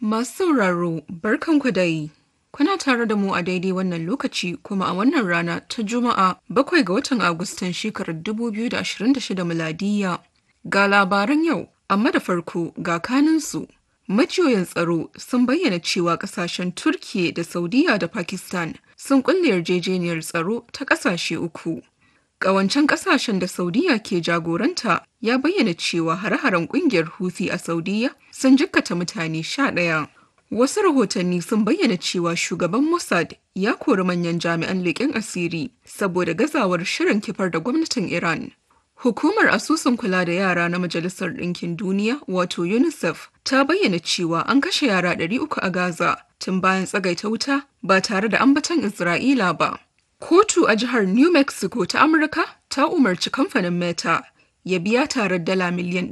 Masu sauraro, barkanku dai. Kuna tare da mu a daidai wannan lokaci kuma a wannan rana ta Juma'a 7 ga watan Agustan shekarar 2026 miladiyya. Ga labaran yau, amma da farko ga kaninsu. Majiyoyin tsaro sun bayyana cewa kasashen Turkiyya da Saudiya da Pakistan sun kulle yarjejeniyar tsaro ta kasashe uku. Ƙawancen ƙasashen da Saudiya ke jagoranta ya bayyana cewa hare-haren ƙungiyar Houthi a Saudiya sun jikkata mutane 11. Wasu rahotanni sun bayyana cewa shugaban Mossad ya kori manyan jami'an leƙen asiri saboda gazawar shirin kifar da gwamnatin Iran. Hukumar asusun kula da yara na Majalisar Ɗinkin Duniya wato UNICEF ta bayyana cewa an kashe yara 300 a Gaza tun bayan tsagaita wuta ba tare da ambaton Isra'ila ba. Kotu a jihar New Mexico ta Amurka ta umarci kamfanin Meta ya biya tarar dala miliyan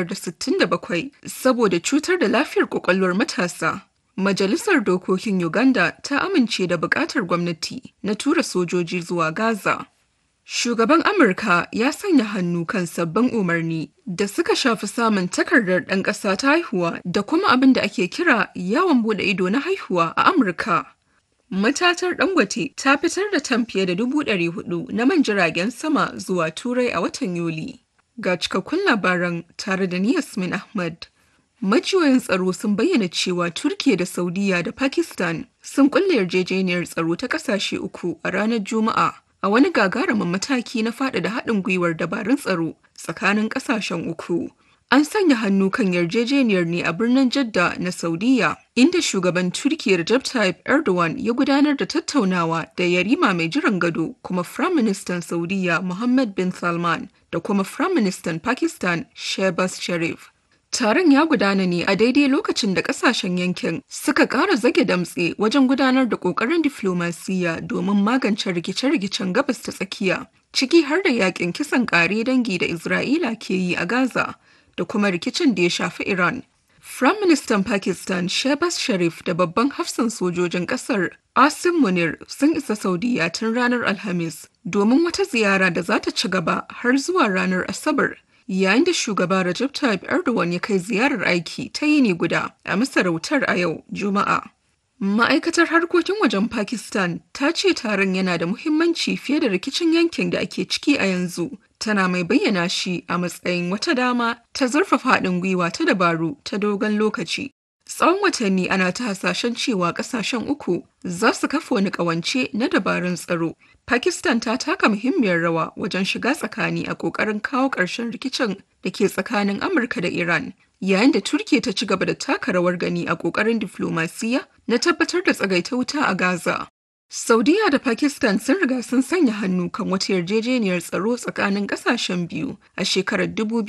567 saboda cutar da lafiyar kwakwalwar matasa. Majalisar Dokokin Uganda ta amince da buƙatar gwamnati na tura sojoji zuwa Gaza. Shugaban Amurka ya sanya hannu kan sabbin umarni da suka shafi samun takardar ɗan ƙasa ta haihuwa da kuma abin da ake kira yawon buɗe ido na haihuwa a Amurka. Matatar Dangote ta fitar da tan fiye da 400,000 na man jiragen sama zuwa Turai a watan Yuli. Ga cikakkun labaran tare da ni Yasmin Ahmad. Majiyoyin tsaro sun bayyana cewa Turkiyya da Saudiya da Pakistan sun kulle yarjejeniyar tsaro ta kasashe uku a ranar Juma'a a wani gagarumin mataki na faɗaɗa haɗin gwiwar dabarun tsaro tsakanin ƙasashen uku. An sanya hannu kan yarjejeniyar ne a birnin Jeddah na Saudiya, inda shugaban Turkiyya Recep Tayyip Erdogan ya gudanar da tattaunawa da yarima mai jiran gado kuma Firaministan Saudiya Mohammed bin Salman da kuma Firaministan Pakistan Shehbaz Sharif. Taron ya gudana ne a daidai lokacin da kasashen yankin suka ƙara zage damtse wajen gudanar da ƙoƙarin diflomasiyya domin magance rikice-rikicen gabas ta tsakiya, ciki har da yakin kisan ƙare dangi da Isra'ila ke yi a Gaza. Da kuma rikicin da ya shafi Iran. Firaministan Pakistan Shehbaz Sharif da babban hafsan sojojin ƙasar Asim Munir sun isa Saudiya tun ranar Alhamis domin wata ziyara da za ta ci gaba har zuwa ranar Asabar, yayin da shugaba Recep Tayyip Erdogan ya kai ziyarar aiki ta yini guda a masarautar a yau Juma'a. Ma'aikatar harkokin wajen Pakistan ta ce taron yana da muhimmanci fiye da rikicin yankin da ake ciki a yanzu. Tana mai bayyana shi a matsayin wata dama ta zurfafa haɗin gwiwa ta dabaru ta dogon lokaci. Tsawon watanni ana ta hasashen cewa ƙasashen uku za su kafa wani ƙawance na dabarun tsaro. Pakistan ta taka muhimmiyar rawa wajen shiga tsakani a ƙoƙarin kawo ƙarshen rikicin da ke tsakanin Amurka da Iran, yayin da Turkiyya ta ci gaba da taka rawar gani a ƙoƙarin diflomasiyya na tabbatar da tsagaita wuta a Gaza. Saudiya da Pakistan sun riga sun sanya hannu kan wata yarjejeniyar tsaro tsakanin kasashen biyu a shekarar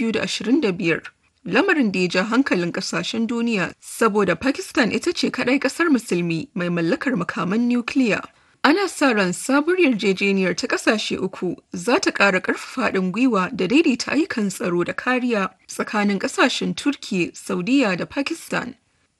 2025. Lamarin da ya ja hankalin kasashen duniya saboda Pakistan ita ce kadai kasar musulmi mai mallakar makaman nukiliya. Ana sa ran sabuwar yarjejeniyar ta kasashe uku za ta ƙara ƙarfafa haɗin gwiwa da daidaita ayyukan tsaro da kariya tsakanin kasashen Turkiyya, Saudiya da Pakistan.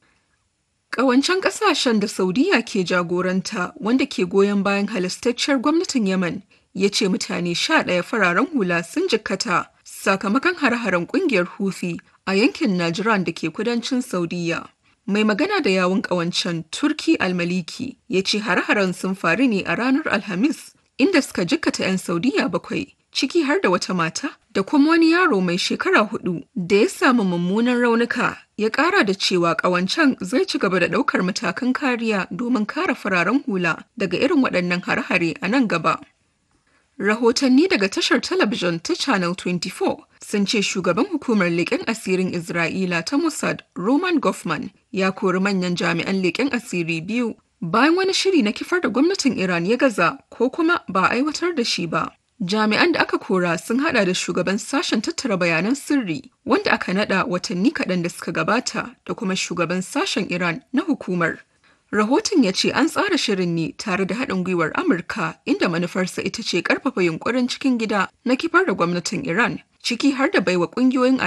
Ƙawancen ƙasashen da Saudiya ke jagoranta wanda ke goyon bayan halastacciyar gwamnatin Yemen ya ce mutane 11 fararen hula sun jikkata sakamakon hare-haren ƙungiyar Houthi a yankin Najran da ke kudancin Saudiya. Mai magana da yawun ƙawancen Turki Al-Maliki ya ce hare-haren sun faru ne a ranar Alhamis inda suka jikkata 'yan Saudiya 7, ciki har da wata mata da kuma wani yaro mai shekara 4 da ya samu mummunan raunuka. Ya ƙara da cewa ƙawancen zai ci gaba da ɗaukar matakan kariya domin kare fararen hula daga irin waɗannan hare-hare a nan gaba. Rahotanni daga tashar talabijin ta Channel 24 sun ce shugaban hukumar leƙen asirin Isra'ila ta Mossad Roman Goffman ya kori manyan jami'an leƙen asiri biyu bayan wani shiri na kifar da gwamnatin Iran ya gaza ko kuma ba a aiwatar da shi ba. Jami'an da aka kora sun hada da shugaban sashen tattara bayanan sirri wanda aka nada watanni kaɗan da suka gabata da kuma shugaban sashen Iran na hukumar. Rahoton ya ce an tsara shirin ne tare da haɗin gwiwar Amurka inda manufarsa ita ce ƙarfafa yunkurin cikin gida na kifar da gwamnatin Iran, ciki har da baiwa ƙungiyoyin